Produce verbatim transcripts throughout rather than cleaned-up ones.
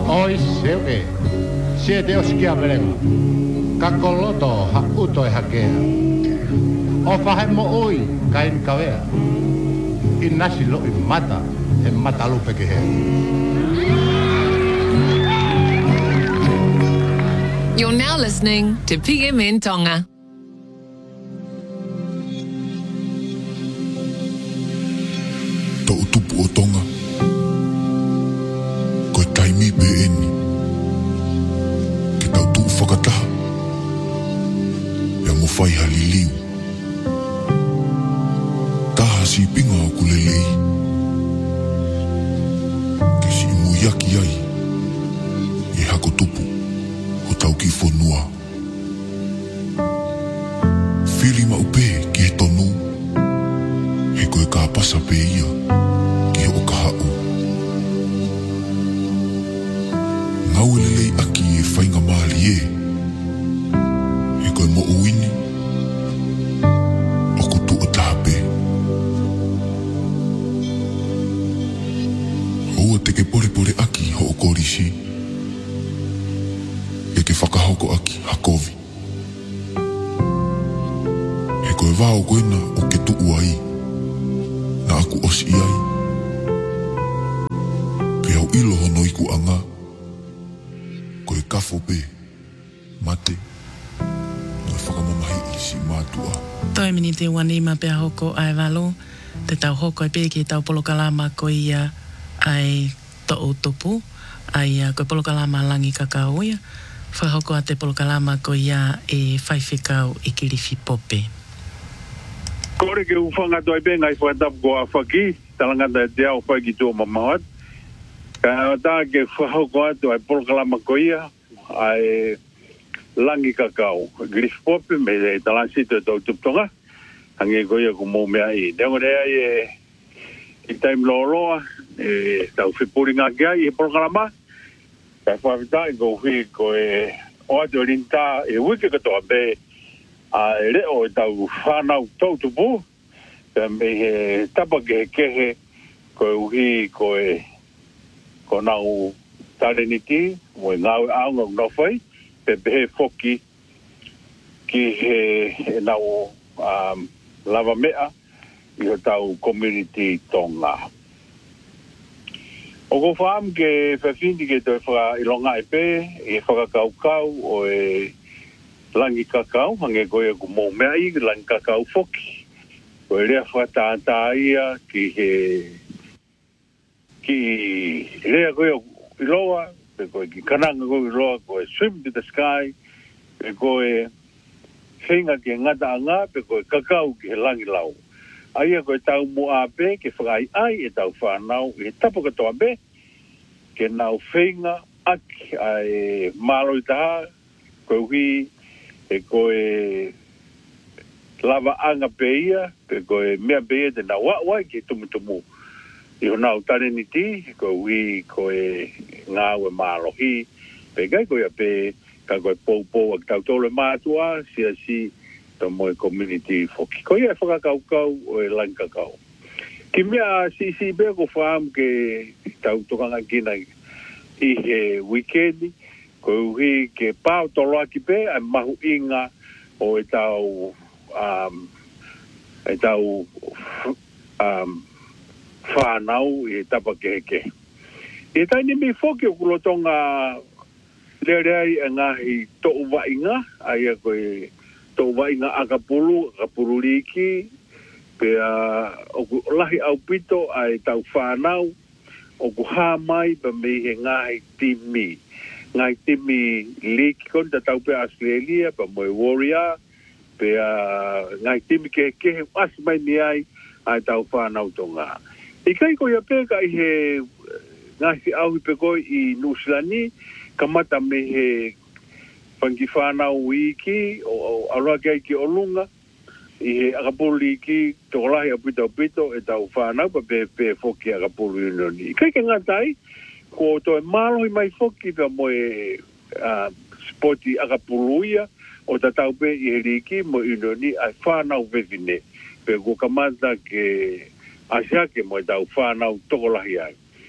Oi seuke, se te oskia velenga. Kakoloto ha utoi hakea. O whahemo oi kain kawea. I nasi lo i mata, he mata lupe ke he. You're now listening to P M N Tonga. Tau tupu o Tonga. Koe taimi pe eni. Ke tau tuu whakataha. Pea mo whai hali liu. Taha si pinga o kulelei. Ke si imu yaki ai. E hako tupu. Ho tau ki whonua. Whiri ma upe ki he tonu. He koe ka pasa pe ia. Ki ho ka hau. Ngau lelei aki e whainga maali e. He koe mo uini. O kutu o tahape. Hoa te ke pore pore aki ho o korisi. E ke whakahoko aki hakovi. He koe wao koena o ke tuu ai. Na aku osi ai. Pe au ilo hono iku anga. Koe kafo pe. Mate. Koe whakamamahi i si mātua. Toi mini te wanima pe hoko ai walo. Te tau hoko ai pe ki tau polokalama ko ia ai to o topu. Ai koe polokalama langi kakao ia. Whahoko a te polokalama ko ia e whaiwhikau i kiriwhi pope. Kore ke ufanga toi pe ngai whaatap ko a whaki. Talangata e te au whai ki tō mamahot. Ka tā ke whahoko atu ai polokalama ko ia. Ai langi kakao. Kiriwhi pope me e talansito e tau tuptonga. Hange ko ia ko mō mea i. Nengo rea i e i taim loroa. E tau whipuringa ki ai i polokalama. Ka whawita i ko hui ko e o atu rinta e wike katoa be a e reo e tau whanau tautupu ka me he tapa ke he kehe ko e uhi ko e ko nau tareniti mo e ngau aunga ngau whai pe behe foki ki he e nau um, lava mea i ho tau community Tonga. O ko whaam ke whawhindi ke toi whaka ilonga e pe, e whakakaukau o e langi kakao, hange koe ku mō mea i, langi kakao whoki. Ko e rea whatātā ia ki he, ki rea koe i loa, pe koe ki kananga koe i loa, koe swim to the sky, pe koe whenga ke ngata anga, pe koe kakao ki he langi lau. Aia koe tau mo a pe, ke whakai ai e tau whanau, e tapo katoa pe, ke nau whenga aki ai malo i taha, koe hui, e koe lava anga pe ia, pe koe mea pe ia te nau wawai ke tumutumu. I ho nau tare ni ti, koe hui, koe ngau e malo hi, pe kai koe a pe, ka koe pou pou ak tau tole mātua, si a si, to moe community foki. Ko ia e whakakaukau o e langkakau. Ki mea si si bea ko whaam ke tau tokanga kina i he weekendi, ko uhi ke pāo tolo aki pe, ai mahu inga o e tau um, e tau um, whanau i e tapa keheke. I e taini mi foki o kulotonga lereai e ngahi to uwa inga, ai a koe tō wainga akapulu, akapulu liki, pe uh, oku lahi au pito ai tau whanau, oku hāmai pa me he ngahi timi. Ngahi timi liki kon ta tau pe Australia, pa moe warrior, pe uh, ngahi timi ke kehe asmai ni ai, ai tau whanau tō ngā. I kai ko ia peka i he ngahi auhi pe koi i Nusilani, kamata me he pangi whanau wiki, o aroa kai ki olunga, i he akapulu ki tokolahi apito apito, e tau whanau pa pe pe foki akapulu inoni. I kai ke ngatai, ko to e malohi mai foki pa moe uh, spoti akapulu ia, o ta tau pe i he riki mo inoni, ai whanau vevine, pe ko kamata ke asiake mo e tau whanau tokolahi ai.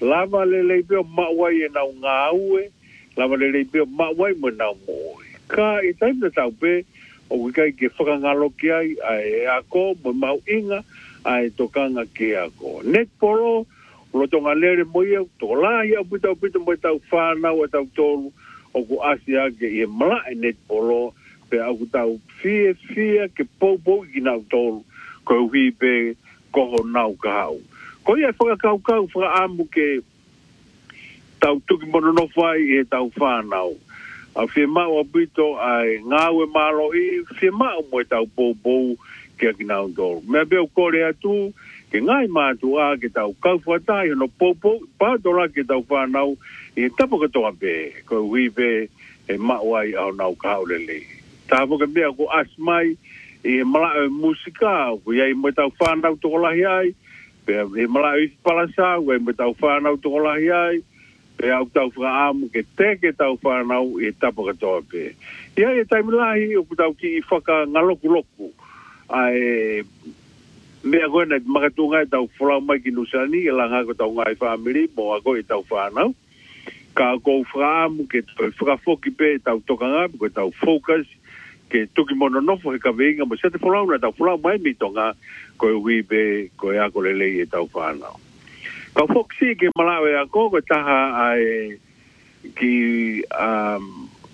lava le le pe ma wai e na nga ue lava le le pe ma wai mo na mo ka e tai na tau pe o kai ke whakangalo ki ai ai a ko mo mau inga ai tokanga ke a ko net polo lo tonga lere mo ia to la ia puta puta mo tau whana o tau tolu o ku asia ke e mala e net polo pe au tau fie fie ke popo ki nau tolu ko hui pe koho nau kahau ko ia whakakau kau whakaamu ke tau tuki mono no whai e tau whanau. A whia mau a bito ai ngāwe malo i whia mau mo e tau pou pou ke a kinau tolu. Mea beo kore atu ke ngai mātu a ke tau kau whatai no pou pou pātola ke tau whanau i tapo katoa pe ko hui pe e mau ai au nau kahau lele. Tāpo ke mea ko asmai i mala e musika ko iai mo e tau whanau tokolahi ai pe e mala i palasa ko iai mo e tau whanau tokolahi ai pe au tau whaamu ke teke tau whanau i tapa katoa pe. Ia e taimilahi o kutau ki i whaka ngaloku loku. Ai mea koe na makatunga e tau whalau mai ki nusani e langa ko tau ngai whamiri mo a koe i tau whanau. Ka kou whaamu ke whakafoki pe tau tokanga ko tau focus ke tuki mono nofo he ka veinga mo sete whalau na tau whalau mai mi tonga koe hui pe koe a kore lei e tau whanau. Ka foksi ke malawe a ko ko taha ai ki um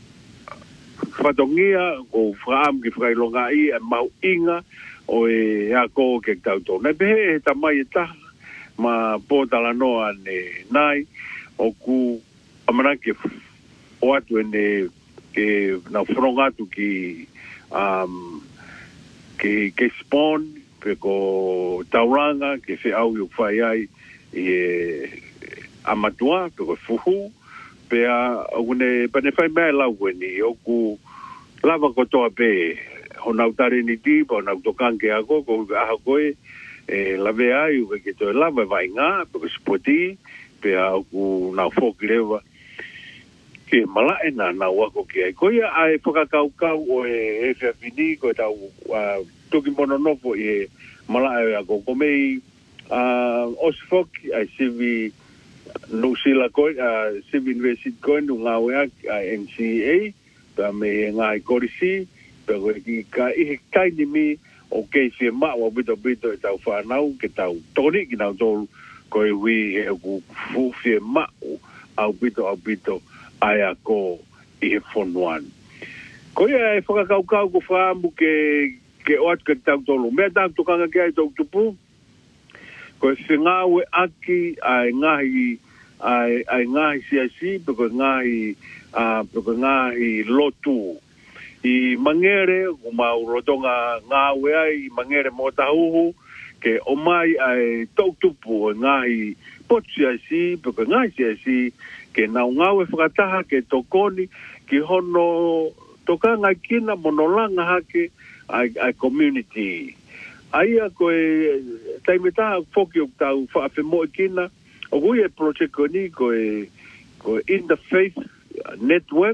fatongia ko fram ki frailonga i e mau inga o e a ko ke tau to na be e tamai ta ma potala noa ne nai o ku amana ke o atu ne ke na fronga tu ki um ke ke spawn pe ko tauranga ke se au yu fai ai e amatua pe ko fuhu pe a une pane fai mai la weni o ku lava ko to pe ona utare ni ti po na tokange ago ko a ko e la ve ai u ke to lava vai nga pe ko spoti pe a ku na fokleva ke mala ena na wa ko ke ko ia ai foka kau kau o e fe fini ko ta toki mono no po e mala ai ko ko mei Uh, Osfok, I see we no sila ko, uh, see we invested ko no ngawe a M C A, pa me ngai korisi, pero ki ka i kai ni mi o ke se ma o bito bito tau whanau ke tau tori ki nau tolu ko e wi e ku fu fe ma au bito au bito ai a ko i he fonuan. Ko ia e whakakau kau ko whaamu ke ke oat ke tau tolu. Mea tau tukanga ke ai tau tupu, ko se ngawe aki ai ngahi ai ai ngahi siasi porque ngahi a porque ngahi lotu i mangere o mau rotonga ngawe ai mangere mo tahu ke o mai ai totupu ngahi potsiasi porque ngahi siasi ke na ngawe fukataha ke tokoni ki hono tokanga kina monolanga hake ai ai community. Aia koe taimeta foki o tau whaafe mo kina o hui e project ko ni koe koe Interfaith Network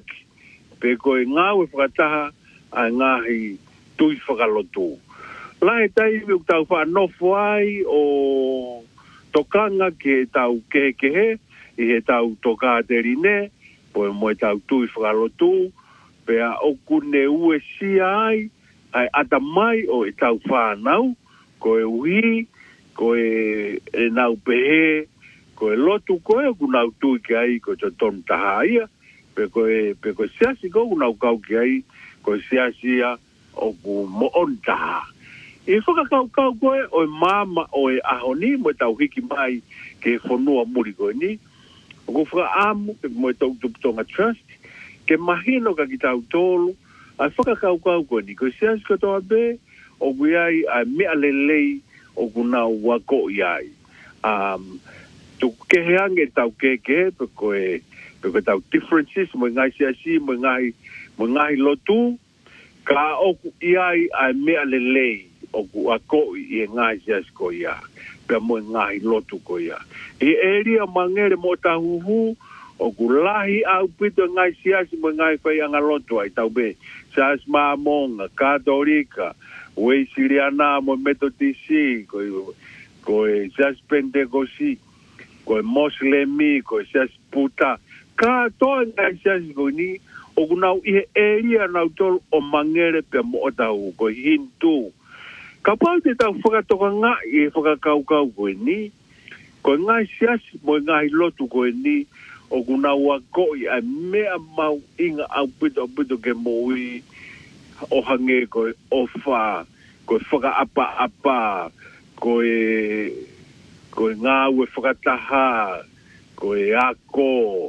pe koe ngāwe whakataha a ngāhi tui whakalotu. Lai taimi o tau whaanofo ai o tokanga ke tau kehekehe i he tau toka terine po e moe tau tui whakalotu pe a oku ne ue sia ai ai ata mai o e tau whanau, ko e ui, ko e, e nau pehe, ko e lotu koe ku nau tui ki ai, ko te tonu taha ia, pe ko e, pe ko siasi ko ku nau kau ki ai, ko e siasi ia o ku mo on taha. I whakakau kau koe o e mama o e ahoni, mo e tau hiki mai ke whanua muri koe ni, o ku whakaamu, mo e tau tuputonga trust, ke mahino ka ki tau tolu, a whakakau kau koe ni, ko sias katoa be, o guiai a mea lelei o kunau wako iai. Um, tu keheange tau keke, pe koe, pe koe tau differences, mo ngai siasi, mo ngai, mo ngai lotu, ka oku iai a mea lelei, o ku ako i e ngai siasi ko ia, pe mo ngai lotu ko ia. I eria mangere mo tahuhu, o ku lahi au pito ngai siasi, mo ngai whai anga lotu ai tau be, Sas Mamonga, Katolika, Wei Siriana, mo Metodisi, koe, koe, Sas Pentecosi. ko moslemi ko sias puta ka to ngai sias ko ni o kuna i eria na tol o mangere pe mo ta ko hintu ka pa te ta fuka to nga i fuka kau kau ko ni ko ngai sias mo ngai lotu ko ni o kuna wa ko i a me mau inga au pito pito ke mo i o hange ko o fa ko fuka apa apa ko e ko ngā ue whakataha, ko e ako,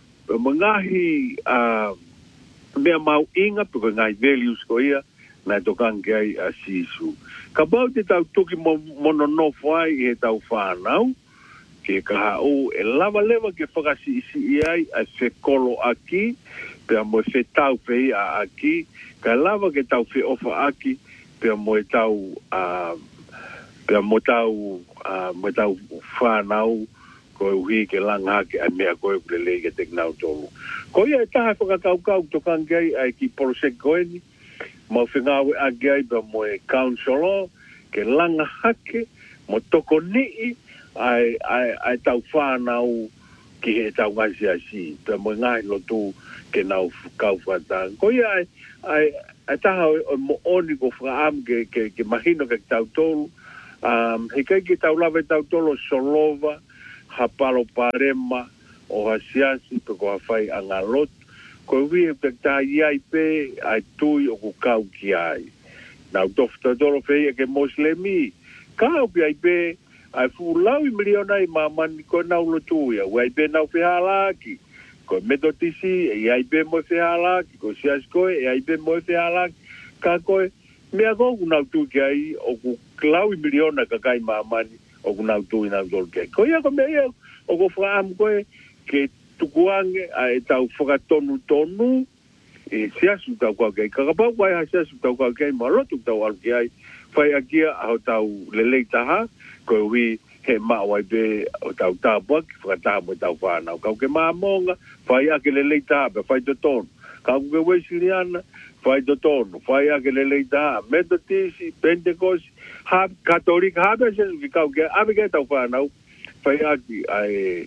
mangahi uh, mea mau inga, ko ngai values ko ia, nai tokange ai a sisu. Ka bau te tau tuki mono nofo ai e tau whanau, ke ka hau e lava lewa ke whakasi isi ai a whekolo aki, pia mo e whetau pei a aki, ka lava ke tau whe ofa aki, pia mo e tau uh, pia mo tau uh, mo tau whanau ko hui ke langa ke a mea koe kule lei ke teknau tolu. Ko ia e taha whakakau-kau tokangai ai ki porosek koeni, mo whingawe agi ai pa mo e councilor ke langa hake, mo toko nii ai, ai, ai tau whanau ki he tau ngasi asi, pia mo ngai lotu ke nau kau whatang. Ko ia ai, ai, ai taha o mo oni ko whakaam ke, ke, ke mahino ke tau tolu, Um, he kai ki tau lawe tau tolo solova, ha palo parema, o ha siasi, pe ko ha whai anga lot, ko hui e pek iai pe, ai tui o ku kau ki ai. Nau tofta tolo whei e ke moslemi, kau pi ai pe, ai fu lau i miliona i mamani ko nau lotu ia, ui ai pe nau whihalaki, ko metotisi, e ai pe mo whihalaki, ko siasi koe, e ai pe mo whihalaki, ka koe, mea ko ku nau tu ki ai, o ku klau i miliona ka kai mamani o ku nau tu i nau tolu ki ai. Ko ia ko mea ia, o ko whaamu koe ke tukuange a e tau whakatonu tonu e siasu tau kau ki ai. Kakapau kai ha siasu tau kau ki ai, ma rotu tau alu ki ai. Whai akia a ho tau lelei taha, ko hui he maawai pe o tau tāpuaki, whakataha mo tau whanau. Kau ke maamonga, whai ake lelei taha, pe whai to tonu. Kau ke weisiriana, whai to tonu, whai ake lelei taha, metotisi, pentekosi, ha katolika, ha pese ki kau ke, ame ke tau whanau, whai aki ai,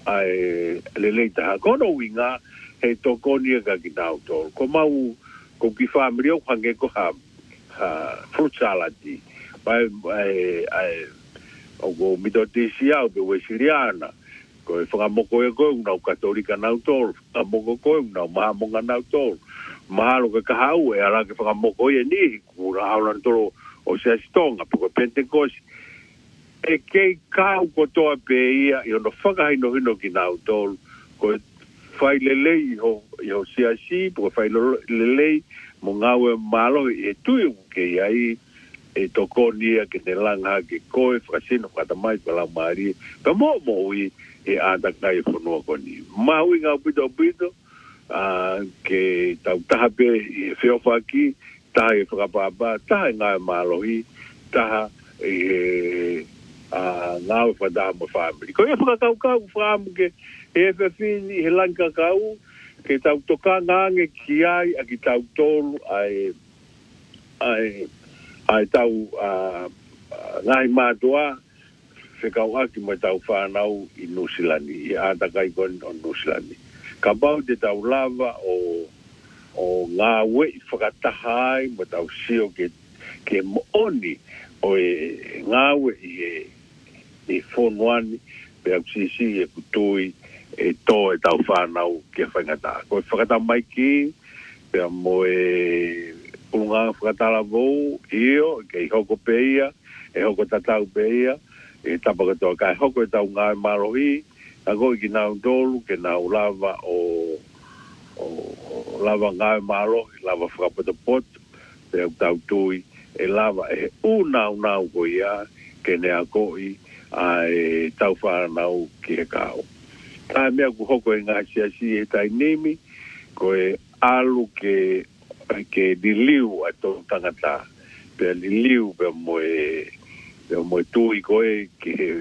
ai lelei taha. Kono winga, he tokonia ka ki nau tolu. Ko mau, ko ki whamiri o hange ko ha, ha fruit saladi, ai, ai, ai, o ko mitotisi au pe weisiriana, ko e whakamoko e koe unau katolika nau tolu, whakamoko koe unau mahamonga nau tolu. Mahalo ke kahau e ala ke whakamoko e nihi, kura haulan tolo o se astonga, poko pentekosi. E kei kau ko toa pe ia, i ono whakahino hino ki nau tolu, ko e whai lelei i ho, i ho siasi, poko whai lelei, mo ngau e malo e tui ke iai, e toko nia ke te langa ke koe, whakasino whakatamai pa lau maari, pa mo mo ui, e ata kai whanua koni. Maui ngau pito pito, uh, ke tau taha pe i whiofa ki, taha i whakapapa, taha i ngai malohi, taha i uh, ngau whadaha mo whamiri. Ko ia whakakau kau whamu ke e whawhini, he lanka kau, ke tau toka ngange ki ai, a ki tau tolu, ai, ai, ai tau uh, ngai mātua, whekau aki mai tau whanau i Nusilani, i ātakai koni o Nusilani. Ka bau te tau lava o, o ngā wei whakatahai, mai tau sio ke, ke mooni o e ngā wei i e, e whonuani, pe au sisi e kutui, e tō e tau whanau ke whaingata. Ko e whakata mai ki, pe mo e unga whakatala vau, io, ke i hoko peia, e hoko tatau peia, e tapakatoa kai hoko e tau ngai marohi, a goi ki nau tolu, ke nau lava o, o, o lava ngai marohi, lava whakapotopot, pe au tau tui, e lava e unau nau ko ia, ke nea koi, a e tau whanau ki he kao. Tā mea ku hoko e ngā siasi e tai nimi, ko e alu ke, ke liliu a tō tangata, pe liliu pe mo e, pe mo e tui koe ki he,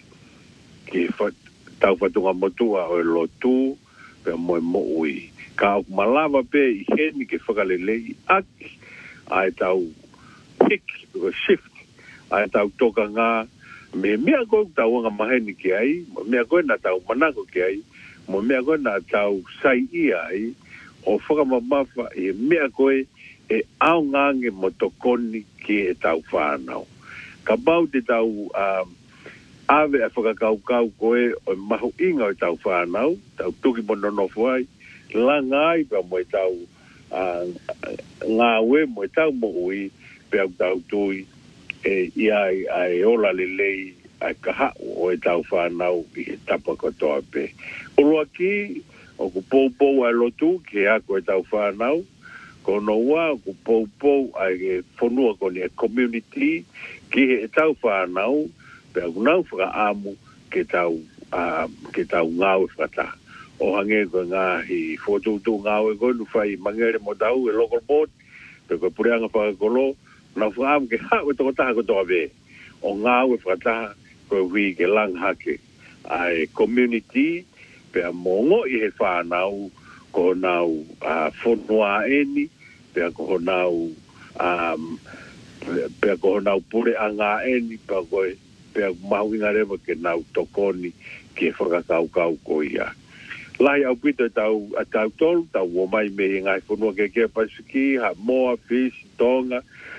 ki he tau whatunga motua o e lotu, pe mo e mo ui. Ka au malava pe i heni ke whakalelei aki, a e tau hiki, pe shift, a e tau toka ngā, me mea ko tau nga maheni ki ai, mo mea ko na tau manako ki ai, mo mea ko na tau sai ia ai, o whakamamafa e mea koe e au ngange mo tokoni ki e tau whanau. Ka bau te tau um, ave a whakakaukau koe o mahu inga o tau whanau, tau tuki mo nonofo ai, langa ai pa mo e tau uh, ngā we mo e tau mo ui, pe au tau tui, e iai ai ola le lei, ai kaha o e tau whanau i he tapa kotoa pe. Urua ki, o ku poupou ai lotu, ki ako e tau whanau, ko no wa ku poupou ai e whanua ko ni e community, ki he e tau whanau, pe au nau whaka amu, ke tau, uh, ke tau ngau e whata. O hange ko ngā hi whotutu ngau e koe, nu whai mangere mo tau e local board, pe koe pureanga whakakolo, na whaam ke hau e toko taha ko toa ve. O ngau e whakataha, koe hui ke lang hake. Ai community, pe a mongo i he whanau, ko nau uh, whonua eni, pe a ko nau, um, pe a ko nau pure a ngā eni, pe a koe, pe a mahu inga rewa ke nau tokoni, ke whakakau kau ko ia. Lai au pita tau a tau tolu, tau o mai me i ngai whonua ke kia pasiki, ha moa, fish, tonga,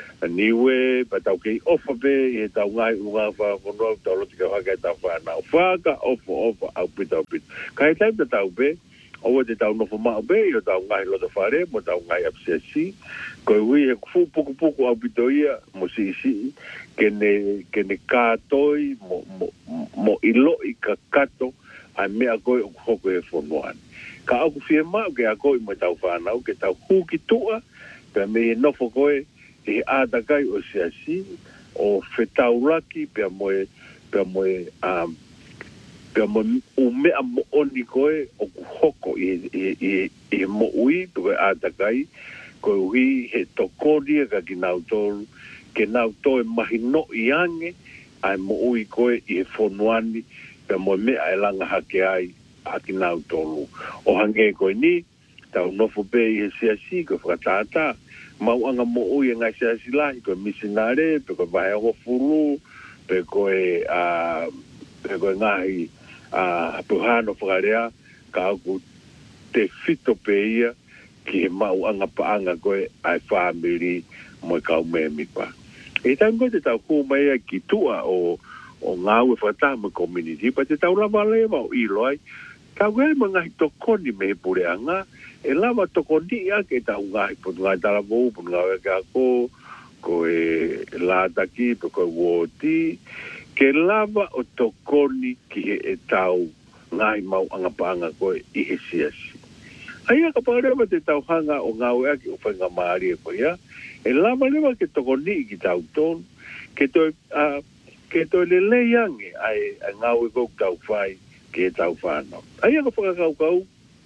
niwe, pa tau kei ofa be, i he tau ngai unga wha whanua, tau roti ka whaka e tau whanau. Whaka, ofa, ofa, au pita, au pita. Ka he taim te tau be, owa te tau nofo mao be, i o tau ngai lota whare, mo tau ngai apsiasi, koe hui he kufu puku puku au pito ia, mo si isi, kene, kene kātoi, mo, mo, mo ilo i ka kato, ai mea koe o hoko e whonuan. Ka au ku whie mao ke a koe mo tau whanau, ke tau huki tua, pe me e nofo koe, e ātakai o siasi, o whetau laki, pe a moe, pe a moe, um, pe a moe u mea mo oni koe, o ku hoko i, i, i, i mo ui, pe koe ātakai, koe ui he tokoria ka ki nau tolu, ke nau toe mahi no i ange, ai mo ui koe i he whonuani, pe mo mea e langa hake ai a ki nau tolu. O hange koe ni, tau nofo be i he siasi, koe whakatata, mau anga mo ui e ngai siasi lahi, koe misinare, pe koe vahe o furu, pe koe, uh, pe koe ngahi uh, puhano whakarea, ka aku te fito pe ia, ki he mau anga pa anga koe ai whamiri mo e kau mea mipa. E tau koe te tau kūmea ki tua o o ngau e whata mo community, pa te tau lava lewa o ilo ai, tau gai ma ngahi tokoni me he pureanga, e lava tokoni ia ke tau ngahi, po ngai tala vau, po ngai ke ako, ko e lātaki, po ko e woti, ke lava o tokoni ki he e tau ngahi mau angapanga koe i he siasi. Aia ka pārewa te tau hanga o ngau ea ki o whainga maari e koe ia, e lava lewa ke tokoni ki tau tonu, ke toi, uh, ke toi le le yange ai ngau e kou tau whai ke tau whanau. Aia ka whakakau kau,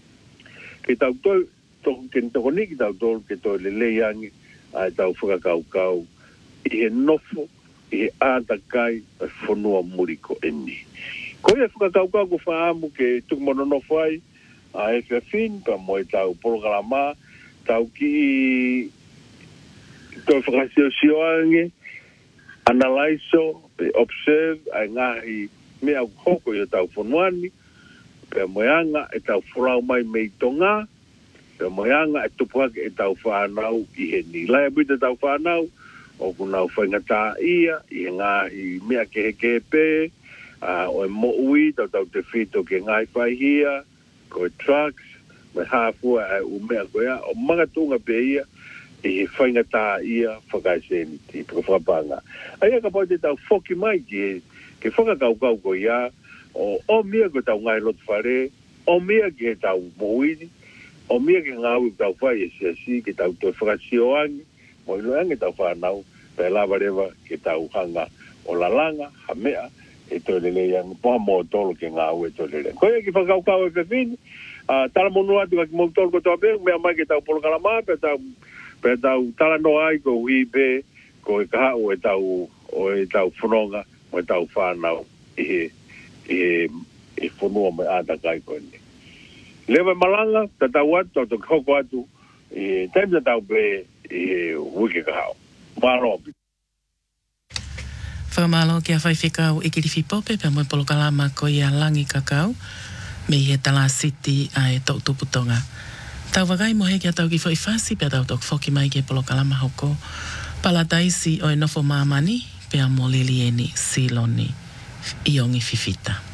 ke tau toi, ke tokoni ki tau tolu, ke toi le le yange ai tau whakakau kau, i he nofo, i he ātakai, ai whanua muriko eni. Ko ia whakakau kau ko whaamu ke tukumono nofo ai, a e whiawhin, pa mo e tau porokalama, tau ki toi whakasio sioange, analaiso, pe observe, ai ngahi mea hoko i o tau whanuani, pe moeanga e tau whurau mai mei tonga, pe moeanga e tupuake e tau whanau i he ni. Lai abuita tau whanau, o kunau whaingata ia, i he ngahi mea ke he kepe, uh, o e mo ui, tau tau te whito ke ngai whai hia, ko e trucks, me hāfua e umea koea, o mangatunga pe ia, i he whaingata ia whakaiseni ti whakapanga. Aia ka pau te tau whoki mai ki ke whakakaukau ko ia, o o mia ko tau ngai lotu whare, o mia ki he tau moini, o mia ki ngau i tau whai e siasi, ki tau toi whakasioangi, mo ilo ange tau whanau, pe lava rewa ki tau hanga o lalanga, ha mea, e toi lele yang, poha mo tolo ki ngau e toi lele. Ko ia ki whakaukau e pepini, uh, tala monu atu ka ki mo tolo ko toa pe, mea mai ki tau polokalama, pe tau pe tau tala no ai ko hui be ko e kaha o e tau o e tau whanonga o e tau whanau i he i he whanua mai ātakai ko ni. Lewa malanga, ta tau atu, tau tau hoko atu, i he taim ta tau be i he wiki kahao. Māroa. Whamalo kia whai whikau i kiriwhi pope pe moe polokalama ko ia langi kakau me i he tala siti a e tau tuputonga. Tau wakai mohe kia tau ki whai whasi pe tau tok whoki mai ki polokalama hoko. Palataisi o e nofo mamani pe a mo lilieni siloni i ongi fifita.